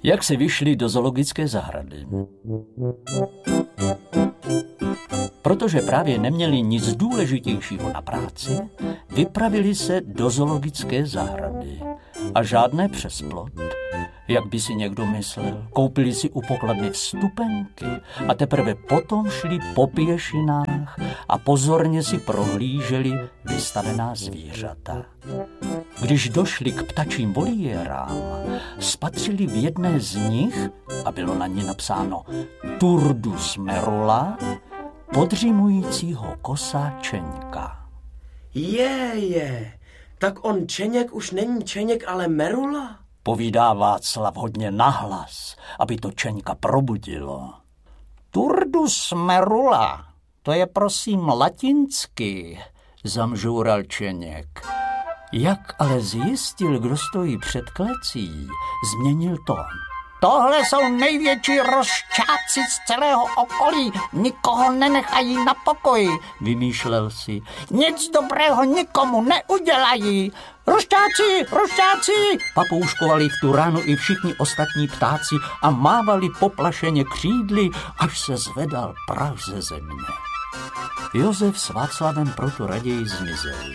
jak si vyšli do zoologické zahrady. Protože právě neměli nic důležitějšího na práci, vypravili se do zoologické zahrady. A žádné přes plot, jak by si někdo myslel. Koupili si u pokladny vstupenky a teprve potom šli po pěšinách a pozorně si prohlíželi vystavená zvířata. Když došli k ptačím voliérám, spatřili v jedné z nich, a bylo na ní napsáno Turdus merula, podřimujícího kosa Čeňka. Tak on Čeněk už není Čeněk, ale merula? Povídá Václav hodně nahlas, aby to Čeňka probudilo. Turdus merula, to je prosím latinsky, zamžoural Čeněk. Jak ale zjistil, kdo stojí před klecí, změnil tón. Tohle jsou největší rozčáci z celého okolí, nikoho nenechají na pokoji, vymýšlel si. Nic dobrého nikomu neudělají. Rošťáci, papouškovali v tu ránu i všichni ostatní ptáci a mávali poplašeně křídly, až se zvedal prach ze země. Josef s Václavem proto raději zmizeli.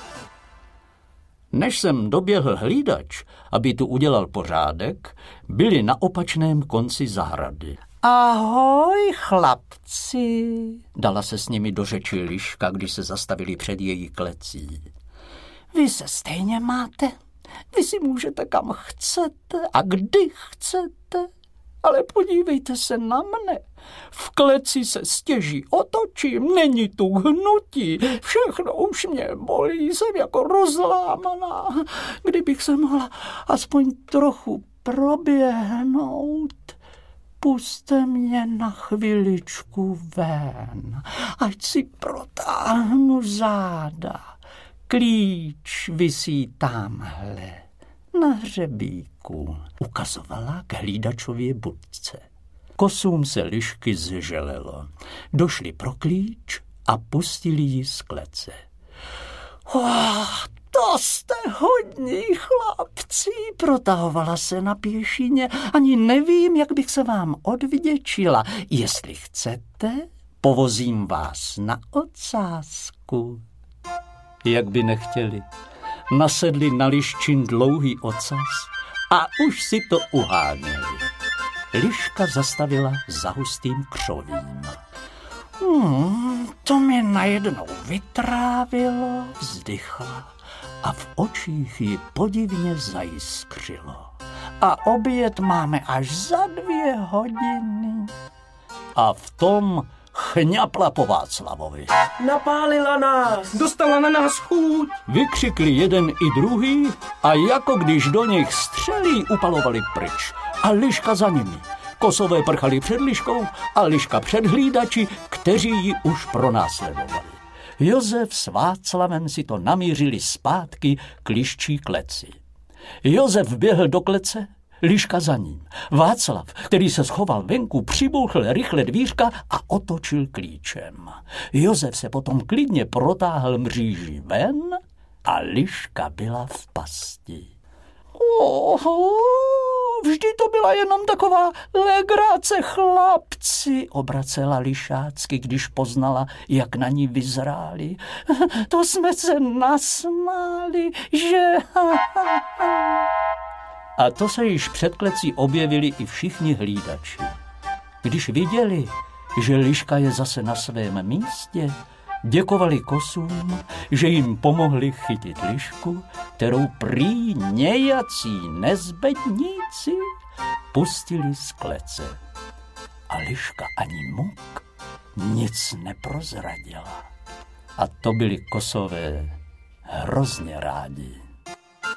Než jsem doběhl hlídač, aby tu udělal pořádek, byli na opačném konci zahrady. Ahoj, chlapci, dala se s nimi do řeči Liška, když se zastavili před její klecí. Vy se stejně máte, vy si můžete kam chcete a kdy chcete, ale podívejte se na mne. V kleci se stěží otočím, není tu hnutí, všechno už mě bolí, jsem jako rozlámaná. Kdybych se mohla aspoň trochu proběhnout, pusťte mě na chviličku ven, ať si protáhnu záda. Klíč visí tamhle na hřebíku, ukazovala k hlídačově budce. Kosům se Lišky zželelo. Došli pro klíč a pustili ji z klece. To jste hodní chlapci, protahovala se na pěšině. Ani nevím, jak bych se vám odvděčila. Jestli chcete, povozím vás na ocásku. Jak by nechtěli. Nasedli na Liščin dlouhý ocas a už si to uháněli. Liška zastavila za hustým křovím. To mě najednou vytrávilo, vzdychla a v očích ji podivně zajiskřilo. A oběd máme až za 2 hodiny. A v tom chňapla po Václavovi. Napálila nás. Dostala na nás chuť. Vykřikli jeden i druhý a jako když do nich střelí, upalovali pryč. A Liška za nimi. Kosové prchali před Liškou a Liška před hlídači, kteří ji už pronásledovali. Josef s Václavem si to namířili zpátky k Liščí kleci. Josef běhl do klece, Liška za ním. Václav, který se schoval venku, přibouchl rychle dvířka a otočil klíčem. Josef se potom klidně protáhl mříží ven a Liška byla v pasti. Vždy to byla jenom taková legrace, chlapci, obracela Lišácky, když poznala, jak na ní vyzráli. To jsme se nasmáli, že... A to se již před klecí objevili i všichni hlídači. Když viděli, že Liška je zase na svém místě, děkovali kosům, že jim pomohli chytit Lišku, kterou prý nějací nezbedníci pustili z klece. A Liška ani muk nic neprozradila. A to byli kosové hrozně rádi.